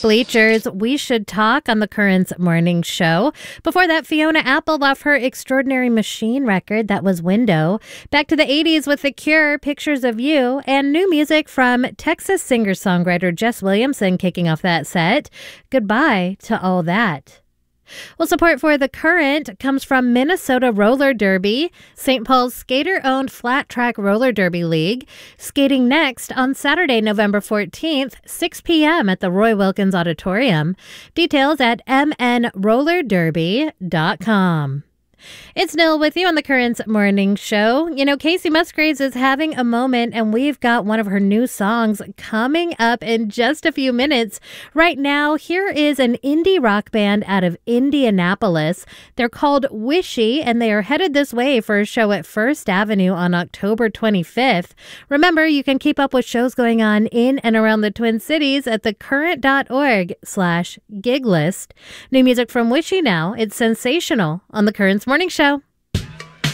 Bleachers, We Should Talk on the Currents Morning Show. Before that, Fiona Apple off her Extraordinary Machine record, that was Window. Back to the 80s with The Cure, Pictures of You, and new music from Texas singer-songwriter Jess Williamson kicking off that set. Goodbye to All That. Well, support for The Current comes from Minnesota Roller Derby, St. Paul's skater-owned flat track roller derby league, skating next on Saturday, November 14th, 6 p.m. at the Roy Wilkins Auditorium. Details at mnrollerderby.com. It's Nil with you on the Currents Morning Show. You know, Casey Musgraves is having a moment, and we've got one of her new songs coming up in just a few minutes. Right now, here is an indie rock band out of Indianapolis. They're called Wishy, and they are headed this way for a show at First Avenue on October 25th. Remember, you can keep up with shows going on in and around the Twin Cities at thecurrent.org/gig list. New music from Wishy now. It's Sensational on the Currents Morning Show.